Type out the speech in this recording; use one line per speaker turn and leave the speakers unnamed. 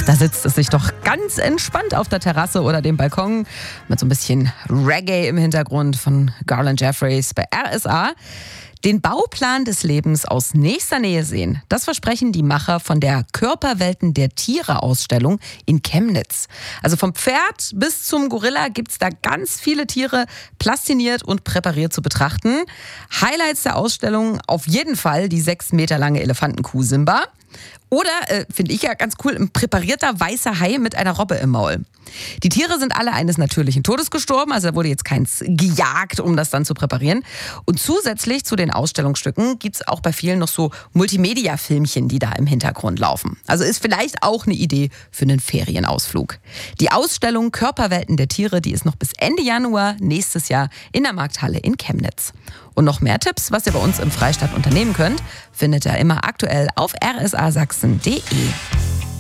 Ach, da sitzt es sich doch ganz entspannt auf der Terrasse oder dem Balkon mit so ein bisschen Reggae im Hintergrund von Garland Jeffries bei RSA. Den Bauplan des Lebens aus nächster Nähe sehen, das versprechen die Macher von der Körperwelten der Tiere-Ausstellung in Chemnitz. Also vom Pferd bis zum Gorilla gibt's da ganz viele Tiere plastiniert und präpariert zu betrachten. Highlights der Ausstellung auf jeden Fall die 6 Meter lange Elefantenkuh Simba. Oder, finde ich ja ganz cool, ein präparierter weißer Hai mit einer Robbe im Maul. Die Tiere sind alle eines natürlichen Todes gestorben, also da wurde jetzt keins gejagt, um das dann zu präparieren. Und zusätzlich zu den Ausstellungsstücken gibt es auch bei vielen noch so Multimedia-Filmchen, die da im Hintergrund laufen. Also ist vielleicht auch eine Idee für einen Ferienausflug. Die Ausstellung Körperwelten der Tiere, die ist noch bis Ende Januar nächstes Jahr in der Markthalle in Chemnitz. Und noch mehr Tipps, was ihr bei uns im Freistaat unternehmen könnt, findet ihr immer aktuell auf rsasachsen.de.